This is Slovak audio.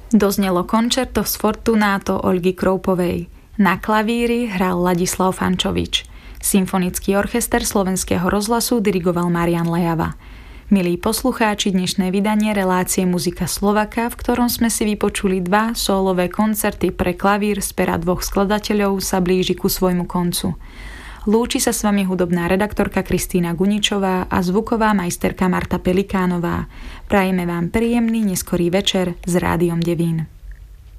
Doznelo koncerto Sfortunato Olgy Kroupovej. Na klavíri hral Ladislav Fančovič. Symfonický orchester Slovenského rozhlasu dirigoval Marian Lejava. Milí poslucháči, dnešné vydanie relácie Muzika Slovaka, v ktorom sme si vypočuli 2 sólové koncerty pre klavír z pera 2 skladateľov, sa blíži ku svojmu koncu. Lúči sa s vami hudobná redaktorka Kristína Guničová a zvuková majsterka Marta Pelikánová. Prajeme vám príjemný neskorý večer s Rádiom Devín.